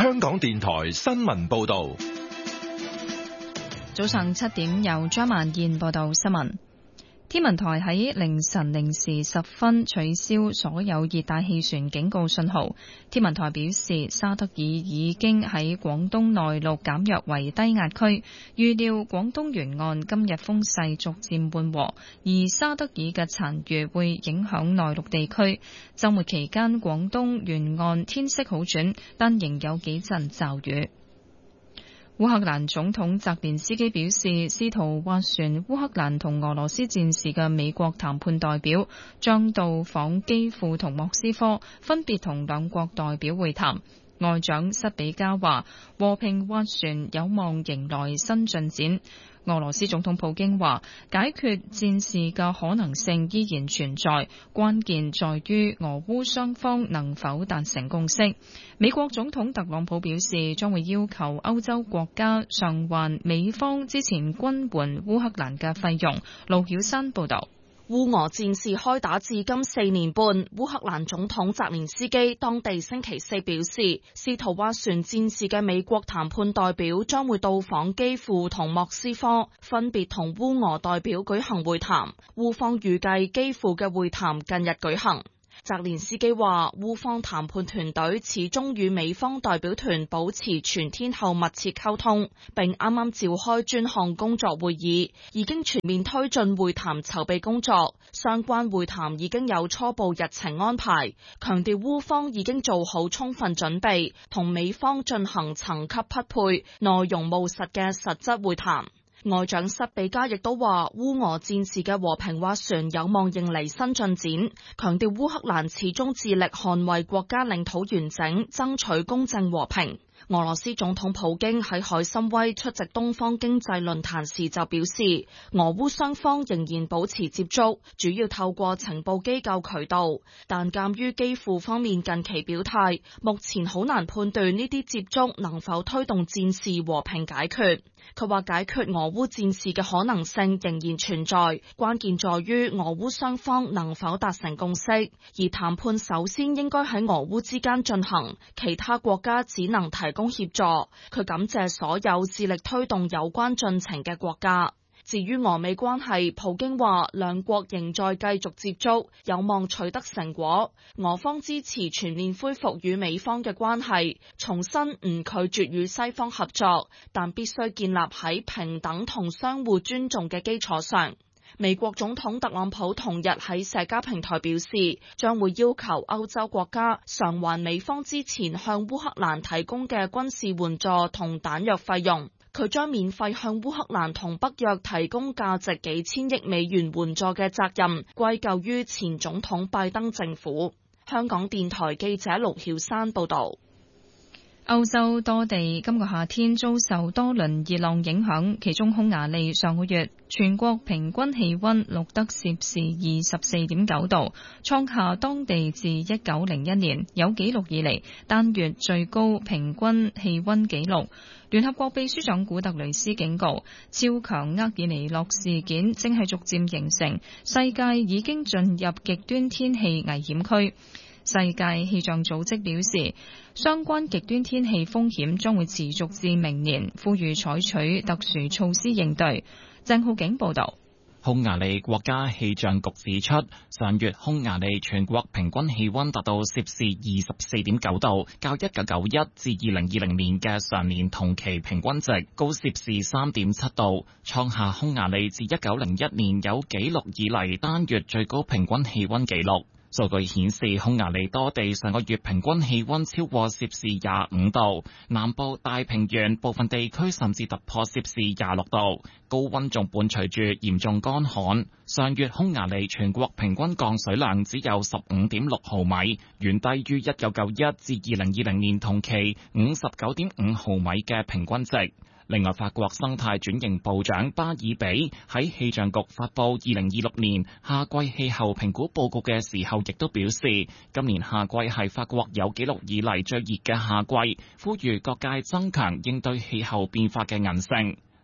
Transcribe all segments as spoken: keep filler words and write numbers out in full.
香港電台新聞報道。 早上七點由張萬燕報道新聞。天文台喺凌晨零時十分取消所有熱帶氣旋警告信號。天文台表示，沙德爾已經喺廣東內陸減弱為低壓區，預料廣東沿岸今日風勢逐漸緩和，而沙德爾嘅殘餘會影響內陸地區。週末期間，廣東沿岸天色好轉，但仍有幾陣驟雨。烏克蘭總統澤連斯基表示，試圖斡旋烏克蘭同俄羅斯戰事嘅美國談判代表將到訪基輔同莫斯科，分別同兩國代表會談。外長塞比加話，和平斡旋有望迎來新進展。俄羅斯總統普京話，解決戰事嘅可能性依然存在，關鍵在於俄烏雙方能否達成共識。美國總統特朗普表示，將會要求歐洲國家償還美方之前軍援烏克蘭嘅費用。盧曉山報道。 烏俄戰事開打至今四年半，烏克蘭總統澤連斯基當地星期四表示，試圖斡旋戰事嘅美國談判代表將會到訪基輔同莫斯科，分別同烏俄代表舉行會談。烏方預計基輔嘅會談近日舉行。澤連斯基話，烏方談判團隊始終與美方代表團保持全天候密切溝通，並啱啱召開專項工作會議，已經全面推進會談籌備工作。相關會談已經有初步日程安排，強調烏方已經做好充分準備，同美方進行層級匹配、內容務實嘅實質會談。外長塞比加亦都話，烏俄戰事嘅和平斡旋有望迎嚟新進展，強調烏克蘭始終致力捍衛國家領土完整，爭取公正和平。俄羅斯總統普京喺海參崴出席東方經濟論壇時就表示，俄烏雙方仍然保持接觸，主要透過情報機構渠道，但鑑於基輔方面近期表態，目前好難判斷呢啲接觸能否推動戰事和平解決。佢話解決俄烏戰事嘅可能性仍然存在，關鍵在於俄烏雙方能否達成共識，而談判首先應該喺俄烏之間進行，其他國家只能提供協助。佢感謝所有致力推動有關進程嘅國家。至於俄美關係，普京話兩國仍在繼續接觸，有望取得成果。俄方支持全面恢復與美方嘅關係，重申唔拒絕與西方合作，但必須建立喺平等同相互尊重嘅基礎上。美國總統特朗普同日喺社交平台表示，將會要求歐洲國家償還美方之前向烏克蘭提供嘅軍事援助同彈藥費用。佢將免費向烏克蘭同北約提供價值幾千億美元援助嘅責任歸咎於前總統拜登政府。香港電台記者盧曉山報道。 歐洲多地今個夏天遭受多輪熱浪影響，其中匈牙利上個月全國平均氣溫錄得攝氏二十四點九度，創下當地自一九零一年有紀錄以嚟單月最高平均氣溫紀錄。聯合國秘書長古特雷斯警告，超強厄爾尼諾事件正係逐漸形成，世界已經進入極端天氣危險區。世界氣象組織表示，相關極端天氣風險將會持續至明年，呼籲採取特殊措施應對。鄭浩景報道。 匈牙利國家氣象局指出，上月匈牙利全國平均氣溫達到攝氏二十四點九度，較一九九一至二零二零年嘅上年同期平均值高攝氏三點七度，創下匈牙利自一九零一年有紀錄以嚟單月最高平均氣溫紀錄。數據顯示，匈牙利多地上個月平均氣溫超過攝氏廿五度，南部大平原部分地區甚至突破攝氏廿六度，高溫仲伴隨住嚴重乾旱。上月匈牙利全國平均降水量只有十五點六毫米，遠低於一九九一至二零二零年同期五十九點五毫米嘅平均值。另外，法國生態轉型部長巴爾比喺氣象局發佈二零二六年夏季氣候評估報告嘅時候，亦都表示，今年夏季係法國有紀錄以嚟最熱嘅夏季，呼籲各界增強應對氣候變化嘅韌性。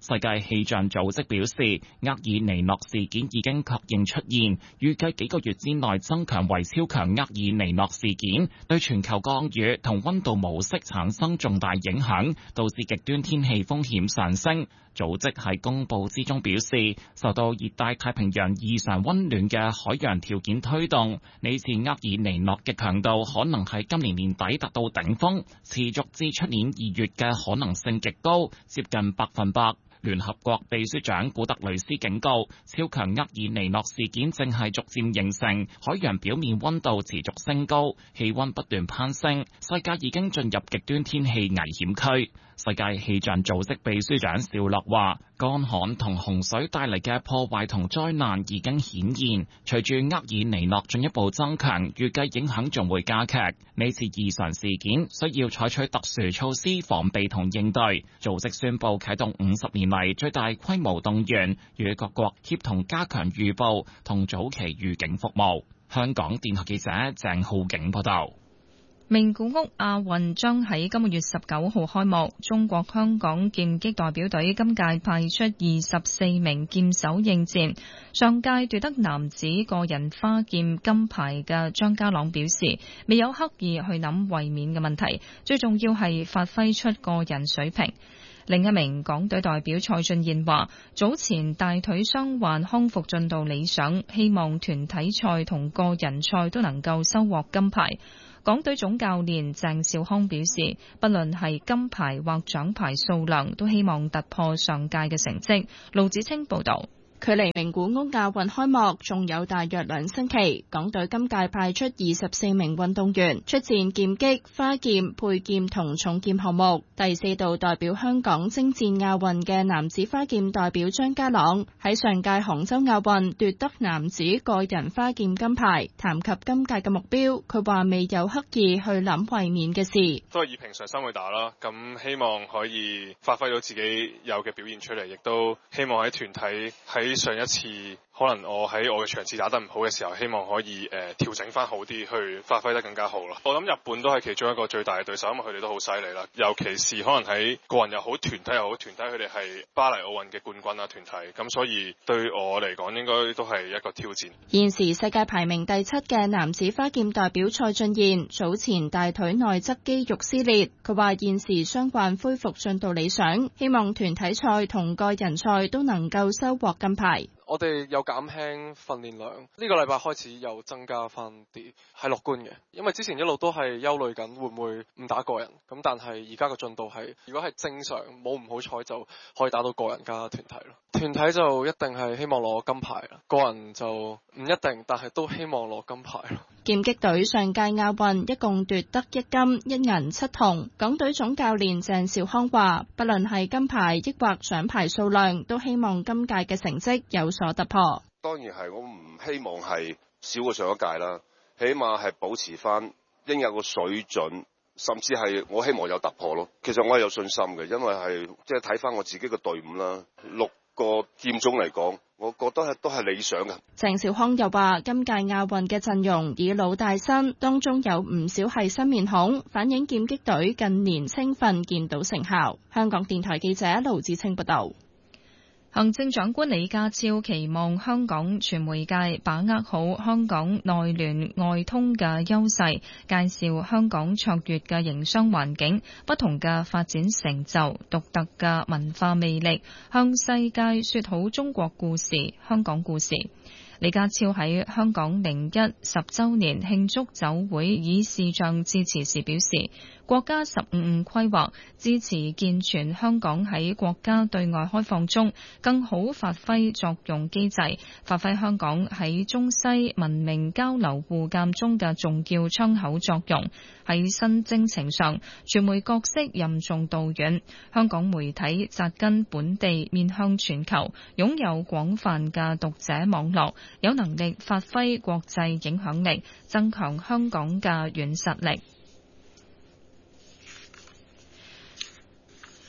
世界氣象組織表示，厄爾尼諾事件已經確認出現，預計幾個月之內增強為超強厄爾尼諾事件，對全球降雨同溫度模式產生重大影響，導致極端天氣風險上升。組織喺公佈之中表示，受到熱帶太平洋異常溫暖嘅海洋條件推動，呢次厄爾尼諾嘅強度可能喺今年年底達到頂峰，持續至出年二月嘅可能性極高，接近百分百。聯合國秘書長古特雷斯警告，超強厄爾尼諾事件正係逐漸形成，海洋表面溫度持續升高，氣溫不斷攀升，世界已經進入極端天氣危險區。世界氣象組織秘書長紹洛話，乾旱同洪水帶嚟嘅破壞同災難已經顯現，隨住厄爾尼諾進一步增強，預計影響仲會加劇。呢次異常事件需要採取特殊措施防備同應對。組織宣布啟動五十年嚟最大規模動員，與各國協同加強預報同早期預警服務。香港電台記者鄭浩景報道。 名古屋亞運將喺今個月十九號開幕，中國香港劍擊代表隊今屆派出二十四名劍手應戰。上屆奪得男子個人花劍金牌嘅張家朗表示，未有刻意去諗衛冕嘅問題，最重要係發揮出個人水平。另一名港隊代表蔡俊彥話，早前大腿傷患康復進度理想，希望團體賽同個人賽都能夠收穫金牌。港隊總教練鄭兆康表示，不論係金牌或獎牌數量，都希望突破上屆嘅成績。盧子清報道。 距離名古屋亞運開幕仲有大約兩星期，港隊今屆派出二十四名運動員出戰劍擊、花劍、佩劍同重劍項目。第四度代表香港征戰亞運嘅男子花劍代表張家朗喺上屆杭州亞運奪得男子個人花劍金牌。談及今屆嘅目標，佢話未有刻意去諗衛冕嘅事， 都係以平常心去打啦。咁希望可以發揮到自己有嘅表現出嚟，亦都希望喺團體喺上一次可能我喺我嘅場次打得唔好嘅時候，希望可以誒、呃、調整翻好啲，去發揮得更加好啦。我諗日本都係其中一個最大嘅對手，因為佢哋都好犀利啦。尤其是可能喺個人又好，團體又好，團體佢哋係巴黎奧運嘅冠軍啦，團體咁，所以對我嚟講應該都係一個挑戰。 現時世界排名第七嘅男子花劍代表蔡俊彥早前大腿內側肌肉撕裂，佢話現時傷患恢復進度理想，希望團體賽同個人賽都能夠收穫金牌。 我哋有減輕訓練量，呢個禮拜開始又增加翻啲，係樂觀嘅。因為之前一路都係憂慮緊會唔會唔打個人，咁但係而家個進度係，如果係正常冇唔好彩就可以打到個人加團體咯。團體就一定係希望攞金牌啦，個人就唔一定，但係都希望攞金牌咯。 劍擊隊上屆亞運一共奪得一金一銀七銅，港隊總教練鄭兆康話，不論係金牌抑或獎牌數量，都希望今屆嘅成績有所突破。 當然係，我唔希望係少過上一屆啦，起碼係保持翻應有個水準，甚至係我希望有突破咯。其實我係有信心嘅，因為係即係睇翻我自己嘅隊伍啦，六個劍種嚟講，我覺得係都係理想嘅。 鄭兆康又話，今屆亞運嘅陣容以老帶新，當中有唔少係新面孔，反映劍擊隊近年青訓見到成效。香港電台記者盧志清報道。 行政長官李家超期望香港傳媒界把握好香港內聯外通嘅優勢，介紹香港卓越嘅營商環境、不同嘅發展成就、獨特嘅文化魅力，向世界說好中國故事、香港故事。李家超喺香港零一十週年慶祝酒會以視像致辭時表示，國家十五五規劃支持健全香港喺國家對外開放中更好發揮作用機制，發揮香港喺中西文明交流互鑑中嘅重要窗口作用。喺新征程上，傳媒角色任重道遠，香港媒體扎根本地，面向全球，擁有廣泛嘅讀者網絡，有能力發揮國際影響力，增強香港嘅軟實力。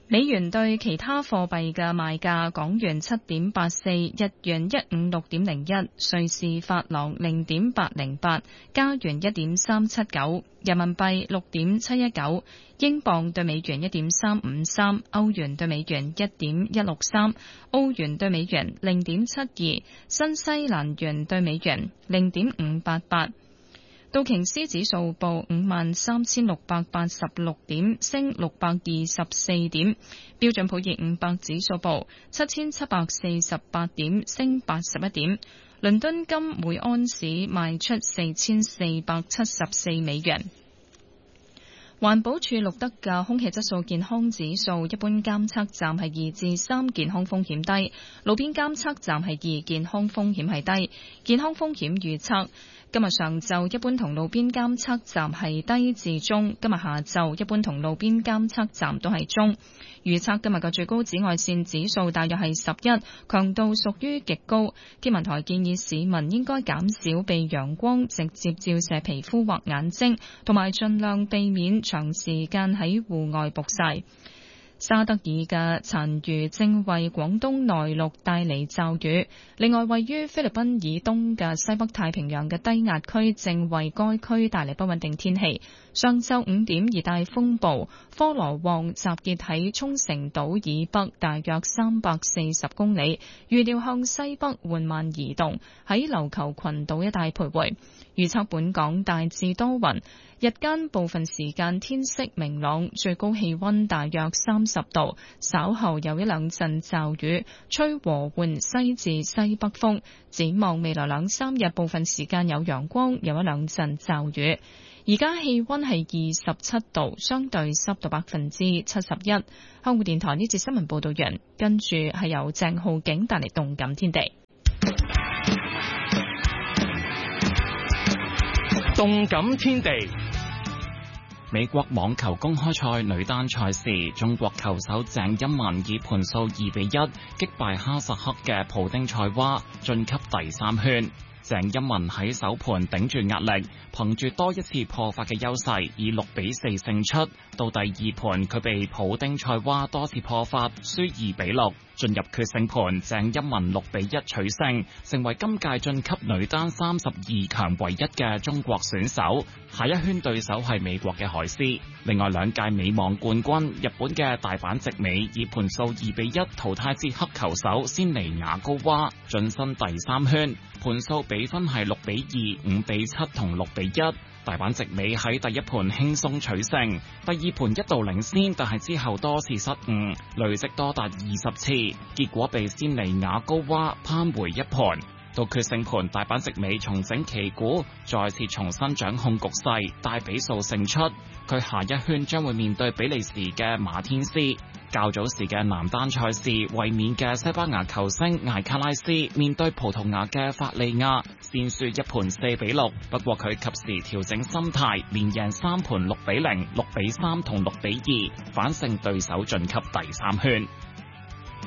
美元對其他貨幣嘅賣價：港元七點八四，日元一五六點零一，瑞士法郎零點八零八，加元一點三七九，人民幣六點七一九，英鎊對美元一點三五三，歐元對美元一點一六三，澳元對美元零點七二，新西蘭元對美元零點五八八。道瓊斯指數報五萬三千六百八十六點，升六百二十四點。標準普爾五百指數報七千七百四十八點，升八十一點。倫敦金每安士賣出四千四百七十四美元。環保署錄得嘅空氣質素健康指數，一般監測站係二至三，健康風險低；路邊監測站係二，健康風險係低。健康風險預測。今日上晝一般同路邊監測站係低至中，今日下晝一般同路邊監測站都係中。預測今日嘅最高紫外線指數大約係十一，強度屬於極高。天文台建議市民應該減少被陽光直接照射皮膚或眼睛，同埋盡量避免長時間喺戶外曝曬。沙德爾嘅殘餘正為廣東內陸帶嚟驟雨，另外位於菲律賓以東嘅西北太平洋嘅低壓區正為該區帶嚟不穩定天氣。上晝五點，熱帶風暴科羅旺集結喺沖繩島以北大約三百四十公里，預料向西北緩慢移動，喺琉球群島一帶徘徊。預測本港大致多雲，日間部分時間天色明朗，最高氣溫大約三十度，稍後有一兩陣驟雨，吹和緩西至西北風。展望未來兩三日，部分時間有陽光，有一兩陣驟雨。而家氣溫係二十七度，相對濕度百分之七十一。香港電台呢節新聞報道完，跟住係由鄭浩景帶嚟動感天地。 動感天地。 美國網球公開賽女單賽事，中國球手鄭欽文以盤數二比一擊敗哈薩克嘅普丁塞娃，晉級第三圈。鄭欽文喺首盤頂住壓力，憑住多一次破發嘅優勢，以六比四勝出。到第二盤，佢被普丁塞娃多次破發，輸二比六。進入決勝盤，鄭欽文六比一取勝，成為今屆晉級女單三十二強唯一嘅中國選手。下一圈對手係美國嘅海斯。另外兩屆美網冠軍日本嘅大阪直美以盤數二比一淘汰捷克球手仙尼亞高娃，晉身第三圈。盤數比分係六比二、五比七同六比一。大阪直美喺第一盤輕鬆取勝，第二盤一度領先，但係之後多次失誤，累積多達二十次，結果被仙尼亞高娃扳回一盤。到決勝盤，大阪直美重整旗鼓，再次重新掌控局勢，大比數勝出。佢下一圈將會面對比利時嘅馬天斯。較早時嘅男單賽事，衛冕嘅西班牙球星艾卡拉斯面對葡萄牙嘅法利亞，先輸一盤四比六。不過佢及時調整心態，連贏三盤六比零、六比三同六比二，反勝對手晉級第三圈。